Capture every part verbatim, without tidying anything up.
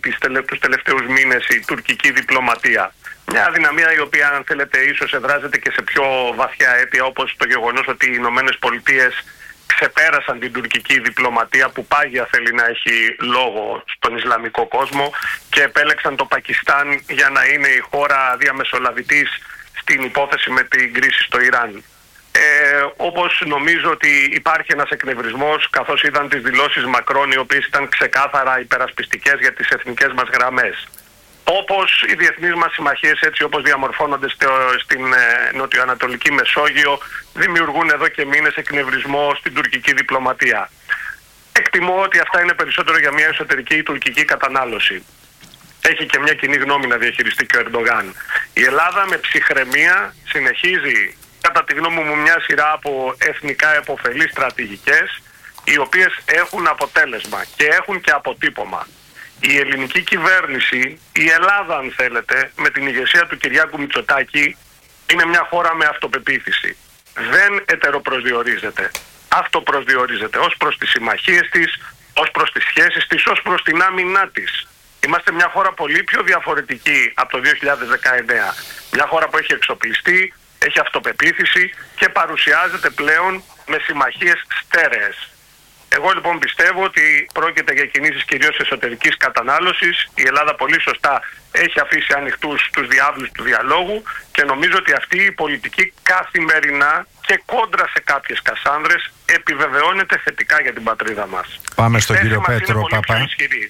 τις τελε, τους τελευταίους μήνες η τουρκική διπλωματία. Μια αδυναμία η οποία, αν θέλετε, ίσως εδράζεται και σε πιο βαθιά αίτια, όπως το γεγονός ότι οι Ηνωμένες Πολιτείες ξεπέρασαν την τουρκική διπλωματία που πάγια θέλει να έχει λόγο στον Ισλαμικό κόσμο και επέλεξαν το Πακιστάν για να είναι η χώρα διαμεσολαβητής στην υπόθεση με την κρίση στο Ιράν. Ε, όπως νομίζω ότι υπάρχει ένας εκνευρισμός, καθώς είδαν τις δηλώσεις Μακρόν, οι οποίες ήταν ξεκάθαρα υπερασπιστικές για τις εθνικές μας γραμμές. Όπως οι διεθνείς μας συμμαχίες, έτσι όπως διαμορφώνονται στο, στην ε, νοτιοανατολική Μεσόγειο, δημιουργούν εδώ και μήνες εκνευρισμό στην τουρκική διπλωματία. Εκτιμώ ότι αυτά είναι περισσότερο για μια εσωτερική τουρκική κατανάλωση. Έχει και μια κοινή γνώμη να διαχειριστεί και ο Ερντογάν. Η Ελλάδα με ψυχραιμία συνεχίζει, κατά τη γνώμη μου, μια σειρά από εθνικά επωφελείς στρατηγικές, οι οποίες έχουν αποτέλεσμα και έχουν και αποτύπωμα. Η ελληνική κυβέρνηση, η Ελλάδα αν θέλετε, με την ηγεσία του Κυριάκου Μητσοτάκη, είναι μια χώρα με αυτοπεποίθηση. Δεν ετεροπροσδιορίζεται. Αυτοπροσδιορίζεται ως προς τις συμμαχίες της, ως προς τις σχέσεις της, ως προς την άμυνά της. Είμαστε μια χώρα πολύ πιο διαφορετική από το δύο χιλιάδες δεκαεννέα. Μια χώρα που έχει εξοπλιστεί, έχει αυτοπεποίθηση και παρουσιάζεται πλέον με συμμαχίες στέρεες. Εγώ λοιπόν πιστεύω ότι πρόκειται για κινήσεις κυρίως εσωτερικής κατανάλωσης. Η Ελλάδα πολύ σωστά έχει αφήσει ανοιχτούς τους διάβλους του διαλόγου και νομίζω ότι αυτή η πολιτική καθημερινά και κόντρα σε κάποιες κασάνδρες επιβεβαιώνεται θετικά για την πατρίδα μας. Πάμε στον κύριο Πέτρο Παπά.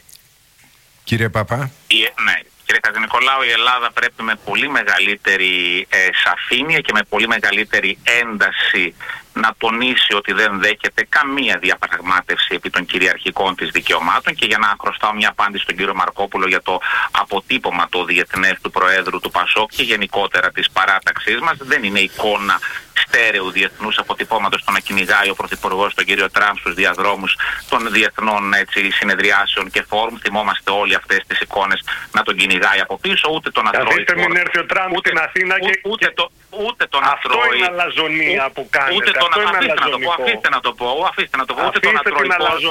Κύριε Παπά. Ναι. Κύριε Χατζηνικολάου, η Ελλάδα πρέπει με πολύ μεγαλύτερη ε, σαφήνεια και με πολύ μεγαλύτερη ένταση να τονίσει ότι δεν δέχεται καμία διαπραγμάτευση επί των κυριαρχικών της δικαιωμάτων. Και για να χρωστάω μια απάντηση στον κύριο Μαρκόπουλο για το αποτύπωμα το διεθνές του Προέδρου του Πασόκ και γενικότερα της παράταξής μας, δεν είναι εικόνα στέρεου διεθνούς αποτυπώματος το να κυνηγάει ο Πρωθυπουργός τον κύριο Τραμπ στους διαδρόμους των διεθνών έτσι, συνεδριάσεων και φόρουμ. Θυμόμαστε όλοι αυτές τις εικόνες να τον κυνηγάει από πίσω, ούτε τον ατρώει. Καθίστε μην έρθει ο Τραμπ στην Αθήνα και... Ούτε, το, ούτε τον αυτό ατρώει. Αυτό είναι αλαζονία που κάνετε. Ούτε τον, αφήστε, να το πω, αφήστε να το πω, αφήστε να το πω. Ούτε τον ατρώει,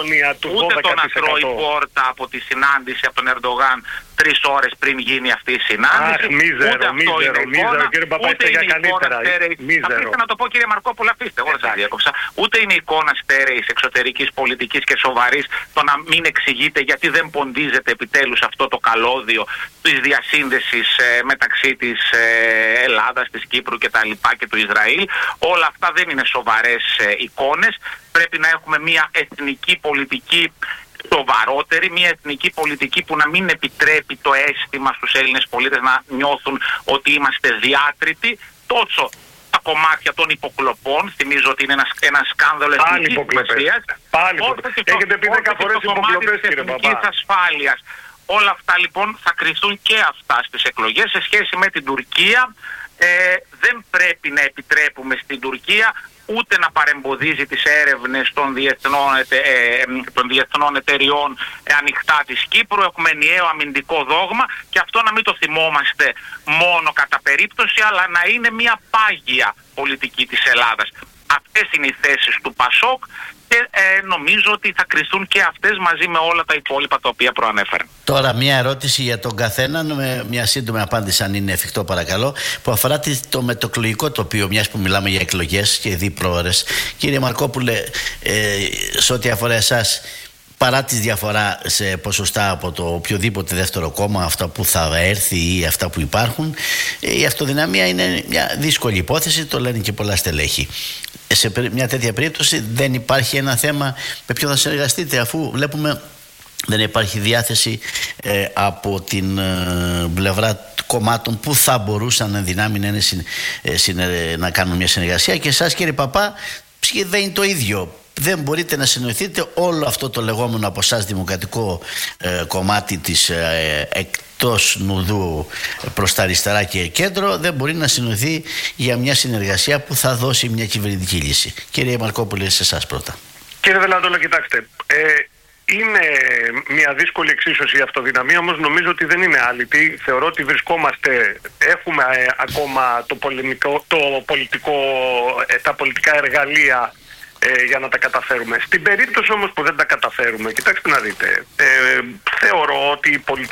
ούτε τον ατρώει πόρτα από τη συνάντηση από τον Ερντογάν τρεις ώρες πριν γίνει αυτή η συνάντηση. Αχ, μίζερο, ούτε αυτό μίζερο, είναι μίζερο, εικόνα, κύριε Παπά, ούτε για είναι καλύτερα. εικόνα. Αφήστε να το πω, κύριε Μαρκόπουλο, αφήστε, εγώ δεν σας διέκοψα. Ούτε είναι εικόνα στέρεης εξωτερικής πολιτικής και σοβαρής το να μην εξηγείται γιατί δεν ποντίζεται επιτέλους αυτό το καλώδιο της διασύνδεσης ε, μεταξύ της ε, Ελλάδας, της Κύπρου και τα λοιπά και του Ισραήλ. Όλα αυτά δεν είναι σοβαρές ε, εικόνες. Πρέπει να έχουμε μια εθνική πολιτική σοβαρότερη, μια εθνική πολιτική που να μην επιτρέπει το αίσθημα στους Έλληνες πολίτες να νιώθουν ότι είμαστε διάτριτοι, τόσο τα κομμάτια των υποκλοπών, θυμίζω ότι είναι ένα, ένα σκάνδαλο εθνικής σημασίας, όσο και το, Έχετε πει δέκα φορές το κομμάτι της εθνικής ασφάλειας. Όλα αυτά λοιπόν θα κριθούν και αυτά στις εκλογές. Σε σχέση με την Τουρκία, ε, δεν πρέπει να επιτρέπουμε στην Τουρκία ούτε να παρεμποδίζει τις έρευνες των διεθνών, ε, των διεθνών εταιριών ε, ανοιχτά της Κύπρου. Έχουμε ενιαίο αμυντικό δόγμα και αυτό να μην το θυμόμαστε μόνο κατά περίπτωση, αλλά να είναι μια πάγια πολιτική της Ελλάδας. Αυτές είναι οι θέσεις του Πασόκ και ε, νομίζω ότι θα κριθούν και αυτές μαζί με όλα τα υπόλοιπα τα οποία προανέφερα. Τώρα μια ερώτηση για τον καθέναν, με μια σύντομη απάντηση αν είναι εφικτό παρακαλώ, που αφορά το μετοκλογικό τοπίο, μιας που μιλάμε για εκλογές και δι προώρες. Κύριε Μαρκόπουλε, ε, σε ό,τι αφορά εσάς, παρά τη διαφορά σε ποσοστά από το οποιοδήποτε δεύτερο κόμμα, αυτά που θα έρθει ή αυτά που υπάρχουν, η αυτοδυναμία είναι μια δύσκολη υπόθεση, το λένε και πολλά στελέχη. Σε μια τέτοια περίπτωση δεν υπάρχει ένα θέμα με ποιο θα συνεργαστείτε, αφού βλέπουμε δεν υπάρχει διάθεση ε, από την ε, πλευρά κομμάτων που θα μπορούσαν εν δυνάμει να, είναι, ε, συνε, να κάνουν μια συνεργασία. Και εσάς κύριε Παπά δεν είναι το ίδιο. Δεν μπορείτε να συνοηθείτε όλο αυτό το λεγόμενο από εσάς δημοκρατικό ε, κομμάτι της ε, εκτός νουδού προς τα αριστερά και κέντρο, δεν μπορεί να συνοηθεί για μια συνεργασία που θα δώσει μια κυβερνητική λύση. Κύριε Μαρκόπουλε, σε εσάς πρώτα. Κύριε Δελαντόλα, κοιτάξτε, ε, είναι μια δύσκολη εξίσωση η αυτοδυναμία, όμως νομίζω ότι δεν είναι άλυτη. Θεωρώ ότι βρισκόμαστε, έχουμε ε, ακόμα το πολιτικό, το πολιτικό, ε, τα πολιτικά εργαλεία ε, για να τα καταφέρουμε. Στην περίπτωση όμως που δεν τα καταφέρουμε, κοιτάξτε να δείτε, ε, θεωρώ ότι η πολιτική